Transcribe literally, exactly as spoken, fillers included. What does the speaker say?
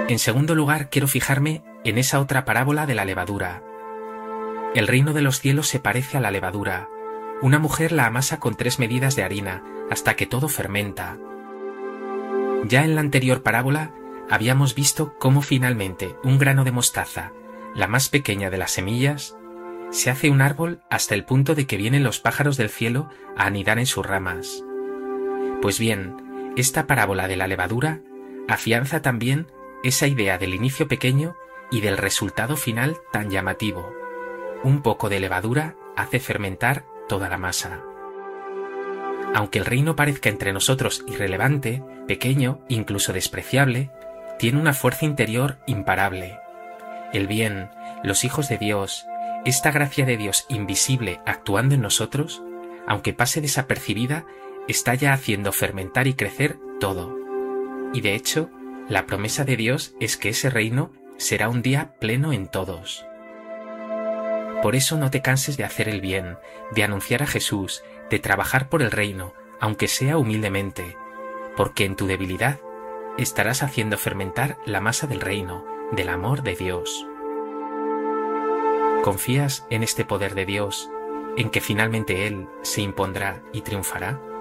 En segundo lugar, quiero fijarme en esa otra parábola de la levadura. El reino de los cielos se parece a la levadura. Una mujer la amasa con tres medidas de harina hasta que todo fermenta. Ya en la anterior parábola habíamos visto cómo finalmente un grano de mostaza, la más pequeña de las semillas, se hace un árbol hasta el punto de que vienen los pájaros del cielo a anidar en sus ramas. Pues bien, esta parábola de la levadura afianza también esa idea del inicio pequeño y del resultado final tan llamativo. Un poco de levadura hace fermentar toda la masa. Aunque el reino parezca entre nosotros irrelevante, pequeño, incluso despreciable, tiene una fuerza interior imparable. El bien, los hijos de Dios, esta gracia de Dios invisible actuando en nosotros, aunque pase desapercibida, está ya haciendo fermentar y crecer todo. Y de hecho, la promesa de Dios es que ese reino será un día pleno en todos. Por eso no te canses de hacer el bien, de anunciar a Jesús, de trabajar por el reino, aunque sea humildemente, porque en tu debilidad estarás haciendo fermentar la masa del reino, del amor de Dios. ¿Confías en este poder de Dios, en que finalmente Él se impondrá y triunfará?